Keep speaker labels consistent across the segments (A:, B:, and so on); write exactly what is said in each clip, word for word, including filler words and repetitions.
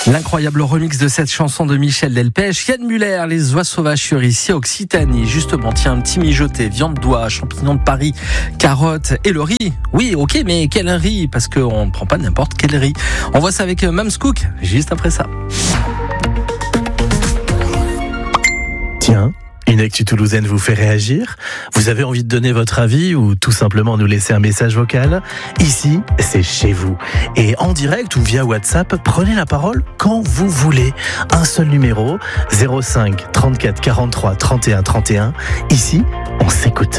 A: L'incroyable remix de cette chanson de Michel Delpech, Yann Muller, les oies sauvages sur ici, Occitanie. Justement, tiens, un petit mijoté, viande d'oie, champignons de Paris, carottes et le riz. Oui, ok, mais quel riz? Parce qu'on ne prend pas n'importe quel riz. On voit ça avec Mams Cook, juste après ça.
B: Tiens, une actu toulousaine vous fait réagir? Vous avez envie de donner votre avis ou tout simplement nous laisser un message vocal? Ici, c'est chez vous. Et en direct ou via WhatsApp, prenez la parole quand vous voulez. Un seul numéro, zéro cinq trente-quatre quarante-trois trente et un trente et un. Ici, on s'écoute.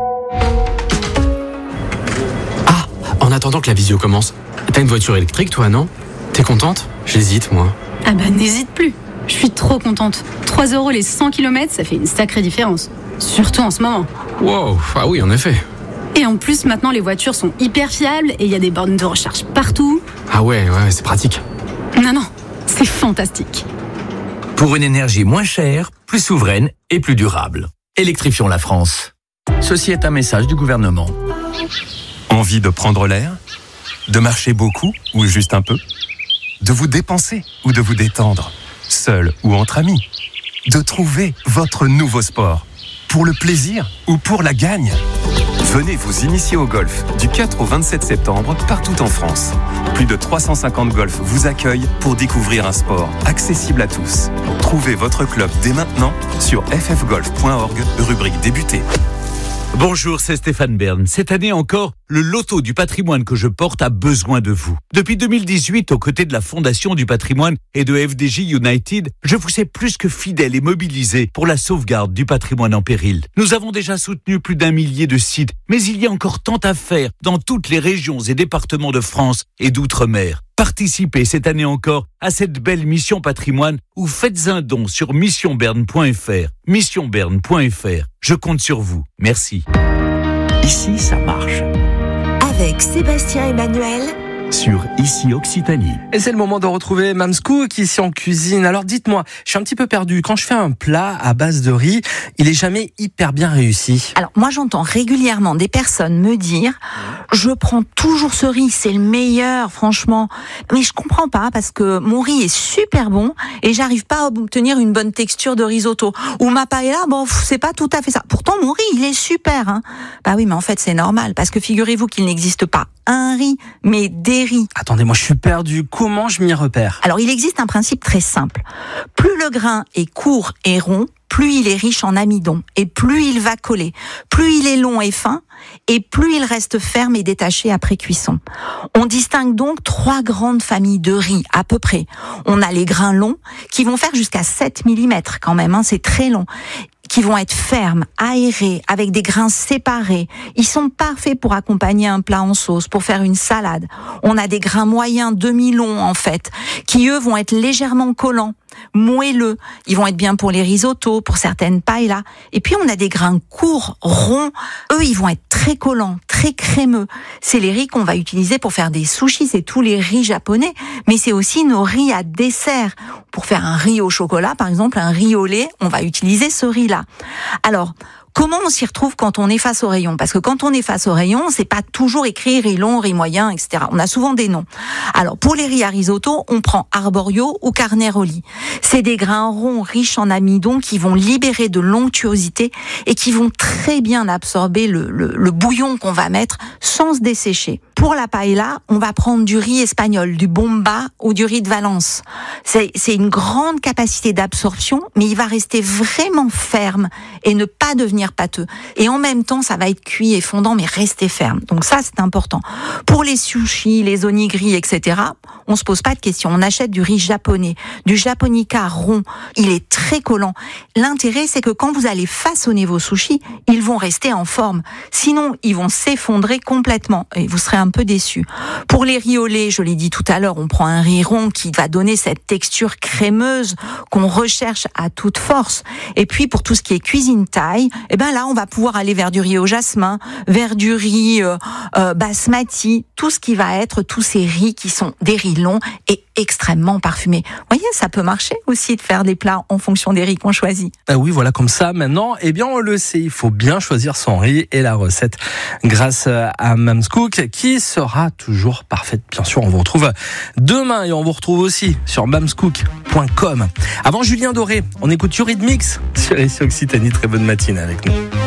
C: Ah, en attendant que la visio commence, t'as une voiture électrique toi, non? T'es contente? J'hésite, moi.
D: Ah bah n'hésite plus. Je suis trop contente. trois euros les cent kilomètres, ça fait une sacrée différence. Surtout en ce moment.
C: Wow, ah oui, en effet.
D: Et en plus, maintenant, les voitures sont hyper fiables et il y a des bornes de recharge partout.
C: Ah ouais, ouais, c'est pratique.
D: Non, non, c'est fantastique.
E: Pour une énergie moins chère, plus souveraine et plus durable. Électrifions la France. Ceci est un message du gouvernement.
F: Envie de prendre l'air? De marcher beaucoup ou juste un peu? De vous dépenser ou de vous détendre? Seul ou entre amis? De trouver votre nouveau sport? Pour le plaisir ou pour la gagne? Venez vous initier au golf du quatre au vingt-sept septembre partout en France. Plus de trois cent cinquante golfs vous accueillent pour découvrir un sport accessible à tous. Trouvez votre club dès maintenant sur f f golf point org, rubrique débuter.
G: Bonjour, c'est Stéphane Bern. Cette année encore, le loto du patrimoine que je porte a besoin de vous. Depuis deux mille dix-huit, aux côtés de la Fondation du patrimoine et de F D J United, je vous sais plus que fidèle et mobilisé pour la sauvegarde du patrimoine en péril. Nous avons déjà soutenu plus d'un millier de sites, mais il y a encore tant à faire dans toutes les régions et départements de France et d'outre-mer. Participez cette année encore à cette belle mission patrimoine ou faites un don sur mission bern point f r. mission bern point f r. Je compte sur vous. Merci.
E: Ici, ça marche.
H: Avec Sébastien Emmanuel
E: Sur Ici Occitanie.
A: Et c'est le moment de retrouver Mams Cook ici en cuisine. Alors dites-moi, je suis un petit peu perdu. Quand je fais un plat à base de riz, il est jamais hyper bien réussi.
I: Alors moi j'entends régulièrement des personnes me dire je prends toujours ce riz, c'est le meilleur franchement. Mais je comprends pas parce que mon riz est super bon et j'arrive pas à obtenir une bonne texture de risotto. Ou ma paella, bon c'est pas tout à fait ça. Pourtant mon riz il est super. Hein. Bah oui mais en fait c'est normal parce que figurez-vous qu'il n'existe pas un riz mais des riz.
A: Attendez, moi je suis perdu. Comment je m'y repère?
I: Alors il existe un principe très simple. Plus le grain est court et rond, plus il est riche en amidon et plus il va coller. Plus il est long et fin et plus il reste ferme et détaché après cuisson. On distingue donc trois grandes familles de riz à peu près. On a les grains longs qui vont faire jusqu'à sept millimètres quand même, hein, c'est très long, qui vont être fermes, aérés, avec des grains séparés. Ils sont parfaits pour accompagner un plat en sauce, pour faire une salade. On a des grains moyens, demi-longs en fait, qui eux vont être légèrement collants, moelleux. Ils vont être bien pour les risottos, pour certaines paellas. Et puis on a des grains courts, ronds. Eux, ils vont être très collants, très crémeux. C'est les riz qu'on va utiliser pour faire des sushis, c'est tous les riz japonais, mais c'est aussi nos riz à dessert. Pour faire un riz au chocolat, par exemple, un riz au lait, on va utiliser ce riz-là. Alors, comment on s'y retrouve quand on est face au rayon? Parce que quand on est face au rayon, c'est pas toujours écrit riz long, riz moyen, et cetera. On a souvent des noms. Alors, pour les riz à risotto, on prend arborio ou carnaroli. C'est des grains ronds riches en amidon qui vont libérer de l'onctuosité et qui vont très bien absorber le, le, le bouillon qu'on va mettre sans se dessécher. Pour la paella, on va prendre du riz espagnol, du bomba ou du riz de Valence. C'est, c'est une grande capacité d'absorption, mais il va rester vraiment ferme et ne pas devenir pâteux. Et en même temps, ça va être cuit et fondant, mais rester ferme. Donc ça, c'est important. Pour les sushis, les onigiri, et cetera, on se pose pas de questions. On achète du riz japonais, du japonica rond. Il est très collant. L'intérêt, c'est que quand vous allez façonner vos sushis, ils vont rester en forme. Sinon, ils vont s'effondrer complètement et vous serez un peu déçus. Pour les riz au lait, je l'ai dit tout à l'heure, on prend un riz rond qui va donner cette texture crémeuse qu'on recherche à toute force. Et puis, pour tout ce qui est cuisine thaï, eh ben là, on va pouvoir aller vers du riz au jasmin, vers du riz euh, euh, basmati, tout ce qui va être tous ces riz qui sont des riz riz long et extrêmement parfumé. Vous voyez, ça peut marcher aussi de faire des plats en fonction des riz qu'on choisit.
A: Ah oui, voilà, comme ça, maintenant, eh bien, on le sait, il faut bien choisir son riz et la recette grâce à Mam's Cook qui sera toujours parfaite. Bien sûr, on vous retrouve demain et on vous retrouve aussi sur mamscook point com. Avant Julien Doré, on écoute Eurythmics sur Ici Occitanie. Très bonne matinée avec nous.